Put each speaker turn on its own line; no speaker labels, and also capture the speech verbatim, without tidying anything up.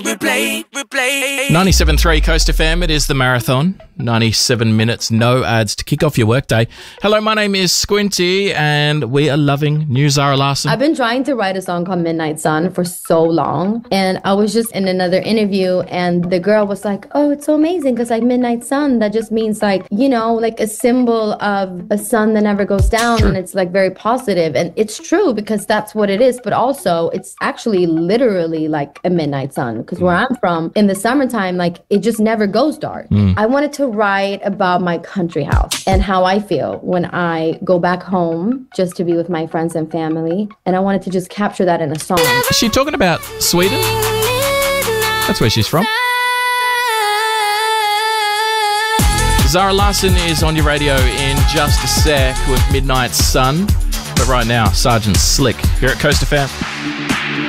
replay, replay.
ninety-seven point three Coast F M, it is the marathon. ninety-seven minutes, no ads to kick off your workday. Hello, my name is Squinty, and we are loving new Zara Larsson.
I've been trying to write a song called Midnight Sun for so long, and I was just in another interview, and the girl was like, oh, it's so amazing, because like Midnight Sun, that just means like, you know, like a symbol of a sun that never goes down, sure. And it's like very positive, and it's true, because that's what it is, but also it's actually literally like a midnight sun, because mm. where I'm from, in the summertime, like it just never goes dark. Mm. I wanted to write about my country house and how I feel when I go back home just to be with my friends and family, and I wanted to just capture that in a song.
Is she talking about Sweden? That's where she's from. Zara Larsson is on your radio in just a sec with Midnight Sun. But right now, Sergeant Slick here at Coast F M.